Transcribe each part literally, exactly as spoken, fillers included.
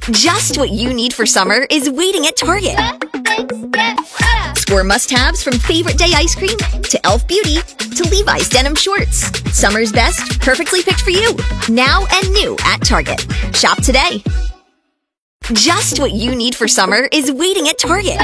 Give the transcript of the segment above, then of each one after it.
Just what you need for summer is waiting at Target. Score must-haves from favorite day ice cream to e l f Beauty to Levi's denim shorts. Summer's best, perfectly picked for you. Now and new at Target. Shop today. Just what you need for summer is waiting at Target.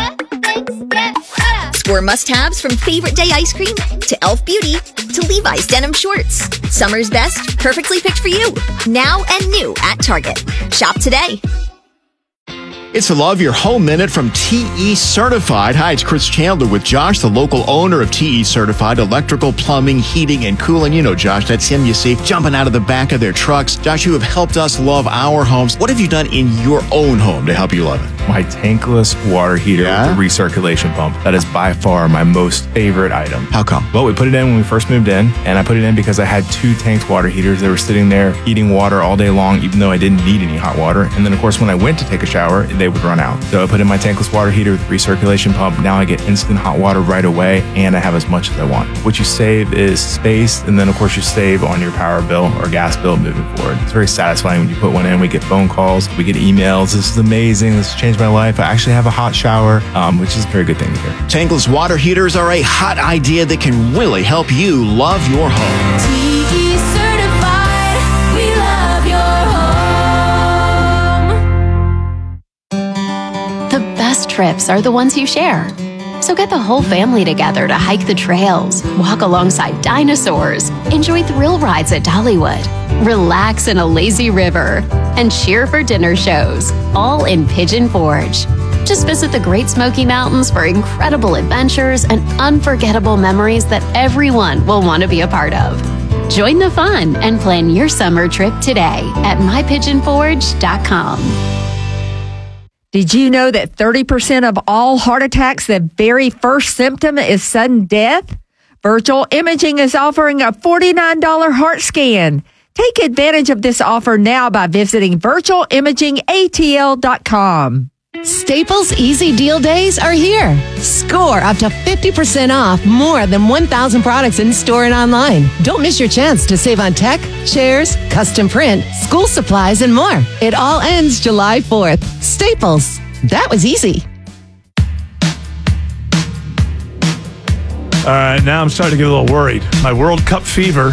Score must-haves from favorite day ice cream to e l f Beauty to Levi's denim shorts. Summer's best, perfectly picked for you. Now and new at Target. Shop today. It's the Love Your Home Minute from T E Certified. Hi, it's Chris Chandler with Josh, the local owner of T E Certified Electrical, Plumbing, Heating, and Cooling. You know Josh, that's him you see jumping out of the back of their trucks. Josh, you have helped us love our homes. What have you done in your own home to help you love it? My tankless water heater Yeah? with the recirculation pump. That is by far my most favorite item. How come? Well, we put it in when we first moved in, and I put it in because I had two tanked water heaters. They were sitting there heating water all day long, even though I didn't need any hot water. And then, of course, when I went to take a shower, they would run out. So I put in my tankless water heater with recirculation pump. Now I get instant hot water right away, and I have as much as I want. What you save is space, and then, of course, you save on your power bill or gas bill moving forward. It's very satisfying when you put one in. We get phone calls, we get emails. This is amazing. This has changed my life. I actually have a hot shower, um, which is a very good thing to hear. Tankless water heaters are a hot idea that can really help you love your home. T E certified, we love your home. The best trips are the ones you share. So get the whole family together to hike the trails, walk alongside dinosaurs, enjoy thrill rides at Dollywood, relax in a lazy river, and cheer for dinner shows, all in Pigeon Forge. Just visit the Great Smoky Mountains for incredible adventures and unforgettable memories that everyone will want to be a part of. Join the fun and plan your summer trip today at my pigeon forge dot com. Did you know that thirty percent of all heart attacks, the very first symptom is sudden death? Virtual Imaging is offering a forty-nine dollars heart scan. Take advantage of this offer now by visiting virtual imaging a t l dot com. Staples Easy Deal Days are here. Score up to fifty percent off more than one thousand products in store and online. Don't miss your chance to save on tech, chairs, custom print, school supplies, and more. It all ends July fourth. Staples. That was easy. All right, now I'm starting to get a little worried. My World Cup fever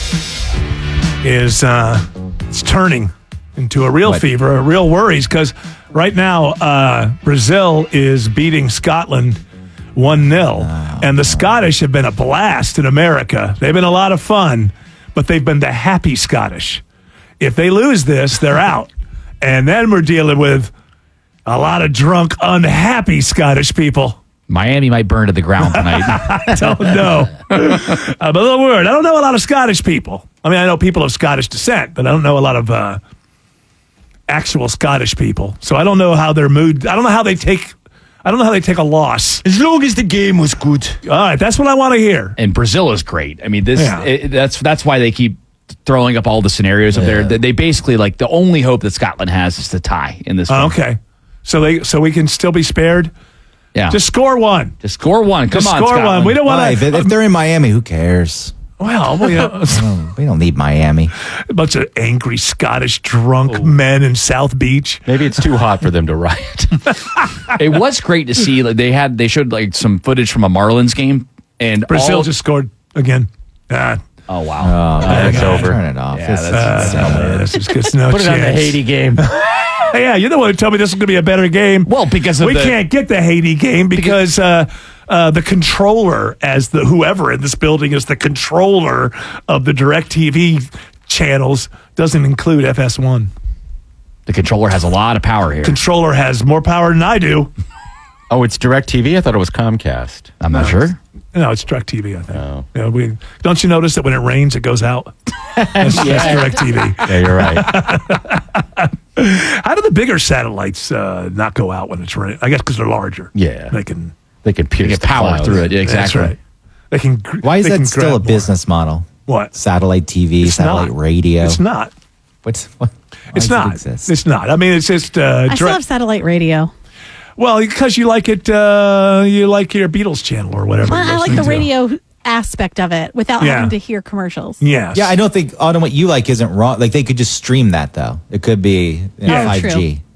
is uh, it's turning into a real What? fever, a real worries, because right now uh, Brazil is beating Scotland one nil, Oh, and the Scottish have been a blast in America. They've been a lot of fun, but they've been the happy Scottish. If they lose this, they're out. And then we're dealing with a lot of drunk, unhappy Scottish people. Miami might burn to the ground tonight. I don't know. I'm a little worried. I don't know a lot of Scottish people. I mean, I know people of Scottish descent, but I don't know a lot of uh, actual Scottish people. So I don't know how their mood. I don't know how they take. I don't know how they take a loss. As long as the game was good. All right, that's what I want to hear. And Brazil is great. I mean, this Yeah. it, that's that's why they keep throwing up all the scenarios up there. They, they basically like the only hope that Scotland has is to tie in this. Oh, one. okay, so they so we can still be spared. Yeah, Just score one. just score one. Come Just on, score Scotland. one. We don't Why? want If, if to. they're in Miami, who cares? Well, we, uh, Oh, we don't need Miami. a bunch of angry Scottish drunk men in South Beach. Maybe it's too hot for them to riot. It was great to see. Like they had, they showed like some footage from a Marlins game, and Brazil all- just scored again. Ah, Oh wow! Oh, it's okay. over. Turn it off. Yeah, This that's- is uh, dumb. this just gets no Put it on the chance. Haiti game. Hey, yeah, you're the one who told me this is going to be a better game. Well, because of we the- can't get the Haiti game because uh, uh, the controller, as the whoever in this building is the controller of the DirecTV channels, doesn't include F S one. The controller has a lot of power here. Controller has more power than I do. Oh, it's DirecTV? I thought it was Comcast. I'm not sure. No, it's DirecTV, I think. Oh. Yeah, we, don't you notice that when it rains, it goes out? That's, that's DirecTV. Yeah, you're right. How do the bigger satellites uh, not go out when it's raining? I guess because they're larger. Yeah. They can. They can pierce You get the power clouds. through it. Yeah, exactly. That's right. They can. gr- Why is they that can still a grab more. business model? What? Satellite T V, It's satellite not. radio. It's not. What's what? why It's does it not. exist? It's not. I mean, it's just. Uh, I still direct- have satellite radio. well, because you like it. Uh, you like your Beatles channel or whatever. Well, you're I like the listening to. radio aspect of it without Yeah. having to hear commercials. Yes. Yeah, I don't think Autumn, what you like isn't wrong. Like they could just stream that though. It could be you know, Yeah. five True. G.